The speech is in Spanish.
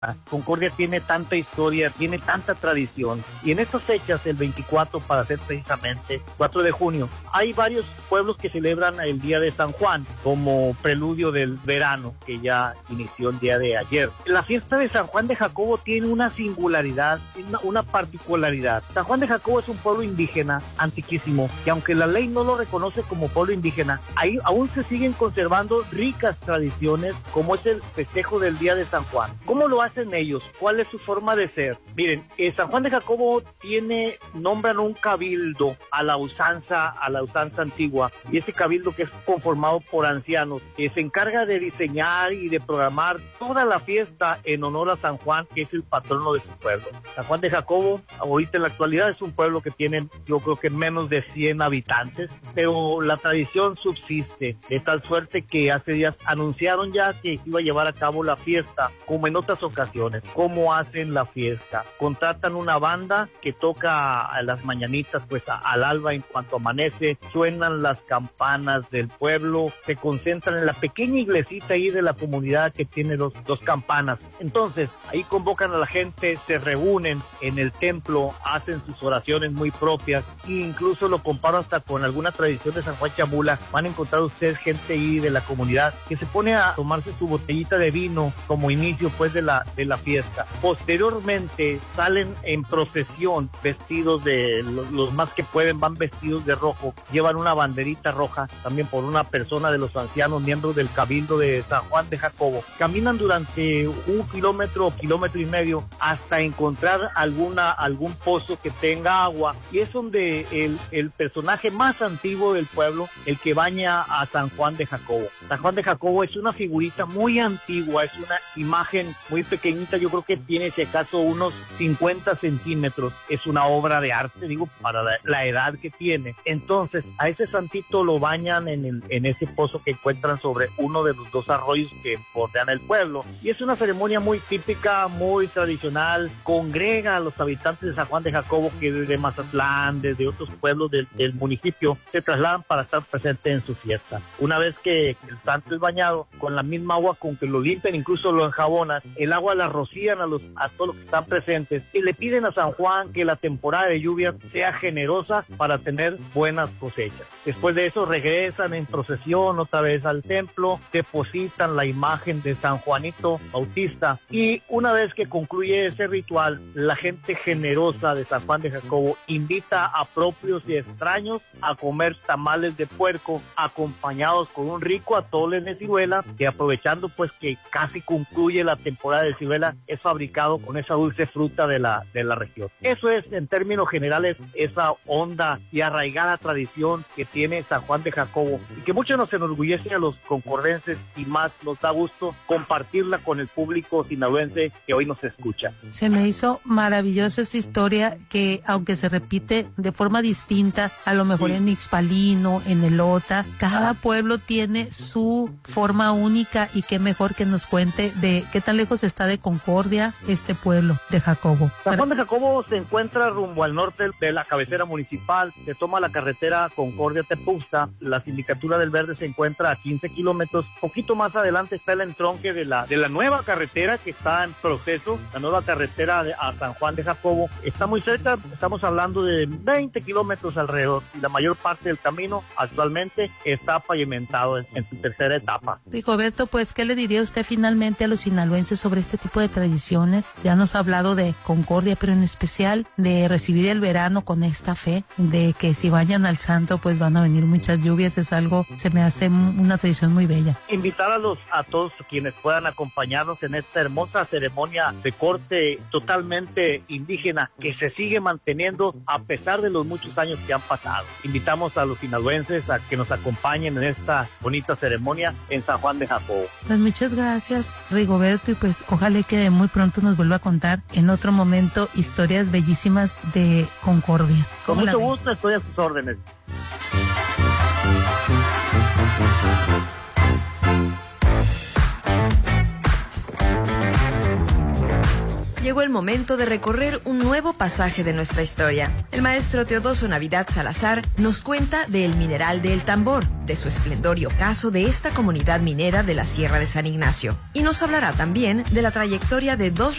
Concordia tiene tanta historia, tiene tanta tradición, y en estas fechas, el 24 para ser precisamente 4 de junio, hay varios pueblos que celebran el Día de San Juan como preludio del verano que ya inició el día de ayer. La fiesta de San Juan de Jacobo tiene una singularidad, una particularidad. San Juan de Jacobo es un pueblo indígena antiquísimo, que aunque la ley no lo reconoce como pueblo indígena, ahí aún se siguen conservando ricas tradiciones, como es el festejo del Día de San Juan. ¿Cómo lo hacen ellos? ¿Cuál es su forma de ser? Miren, San Juan de Jacobo nombran un cabildo a la usanza antigua, y ese cabildo, que es conformado por ancianos, que se encarga de diseñar y de programar toda la fiesta en honor a San Juan, que es el patrono de su pueblo. San Juan de Jacobo, ahorita en la actualidad, es un pueblo que tiene, yo creo que menos de 100 habitantes, pero la tradición subsiste, de tal suerte que hace días anunciaron ya que iba a llevar a cabo la fiesta, como en otras ocasiones. ¿Cómo hacen la fiesta? Contratan una banda que toca a las mañanitas, pues al alba, en cuanto amanece, suenan las campanas del pueblo, se concentran en la pequeña iglesita ahí de la comunidad que tiene dos campanas. Entonces, ahí convocan a la gente, se reúnen en el templo, hacen sus oraciones muy propias, e incluso lo comparo hasta con alguna tradición de San Juan Chamula. Van a encontrar ustedes gente ahí de la comunidad que se pone a tomarse su botellita de vino como inicio, pues, de la fiesta. Posteriormente salen en procesión vestidos de los más que pueden, van vestidos de rojo, llevan una banderita roja también por una persona de los ancianos, miembros del cabildo de San Juan de Jacobo. Caminan durante 1 kilómetro o kilómetro y medio hasta encontrar algún pozo que tenga agua, y es donde el personaje más antiguo del pueblo, el que baña a San Juan de Jacobo. San Juan de Jacobo es una figurita muy antigua, es una imagen muy pequeñita, yo creo que tiene si acaso unos 50 centímetros, es una obra de arte, digo, para la edad que tiene. Entonces, a ese santito lo bañan en ese pozo que encuentran sobre uno de los 2 arroyos que bordean el pueblo, y es una ceremonia muy típica, muy tradicional, congrega a los habitantes de San Juan de Jacobo, que desde Mazatlán, desde otros pueblos del municipio, se trasladan para estar presentes en su fiesta. Una vez que el santo es bañado, con la misma agua con que lo limpian, incluso lo enjabonan, el agua la rocían a todos los que están presentes, y le piden a San Juan que la temporada de lluvia sea generosa para tener buenas cosechas. Después de eso regresan en procesión otra vez al templo, depositan la imagen de San Juanito Bautista, y una vez que concluye ese ritual, la gente generosa de San Juan de Jacobo invita a propios y extraños a comer tamales de puerco, acompañados con un rico atole de ciruela, que, aprovechando pues que casi concluye la temporada de ciruela, es fabricado con esa dulce fruta de la región. Eso es, en términos generales, esa honda y arraigada tradición que tiene San Juan de Jacobo, y que mucho nos enorgullece a los concordenses, y más nos da gusto compartirla con el público sinaloense que hoy nos escucha. Se me hizo maravillosa esa historia, que aunque se repite de forma distinta, a lo mejor en Ixpalino, en Elota, cada pueblo tiene su forma única, y qué mejor que nos cuente de qué tan lejos está de Concordia este pueblo de Jacobo. San Juan de Jacobo se encuentra rumbo al norte de la cabecera municipal, se toma la carretera Concordia-Tepuzta, la sindicatura del Verde se encuentra a 15 kilómetros, poquito más adelante está el entronque de la nueva carretera que está en proceso, la nueva carretera a San Juan de Jacobo, está muy cerca, estamos hablando de 20 kilómetros alrededor, y la mayor parte del camino actualmente está pavimentado en su tercera etapa. Rigoberto, pues, ¿qué le diría usted finalmente a los sinaloenses sobre este tipo de tradiciones? Ya nos ha hablado de Concordia, pero en especial de recibir el verano con esta fe, de que si vayan al santo, pues van a venir muchas lluvias, es algo, se me hace una tradición muy bella. Invitar a todos quienes puedan acompañarnos en esta hermosa ceremonia de corte totalmente indígena, que se sigue manteniendo a pesar de los muchos años que han pasado. Invitamos a los sinaloenses a que nos acompañen en esta bonita ceremonia en San Juan de Jacobo. Pues muchas gracias, Rigoberto, y pues ojalá que muy pronto nos vuelva a contar en otro momento historias bellísimas de Concordia. Con mucho gusto, estoy a sus órdenes. llegó el momento de recorrer un nuevo pasaje de nuestra historia. El maestro Teodoso Navidad Salazar nos cuenta del mineral de El Tambor, de su esplendor y ocaso de esta comunidad minera de la Sierra de San Ignacio. Y nos hablará también de la trayectoria de dos